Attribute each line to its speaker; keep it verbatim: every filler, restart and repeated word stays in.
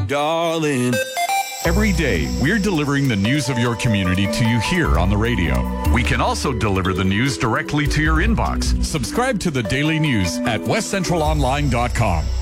Speaker 1: darling.
Speaker 2: Every day, we're delivering the news of your community to you here on the radio. We can also deliver the news directly to your inbox. Subscribe to the Daily News at west central online dot com.